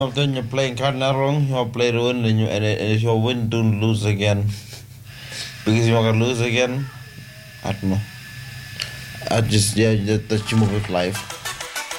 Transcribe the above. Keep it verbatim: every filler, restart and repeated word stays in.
Often you're playing card not wrong, you play ruin and you and if you win don't lose again. Because you're gonna lose again. I don't know. I just yeah that, that's you move with life.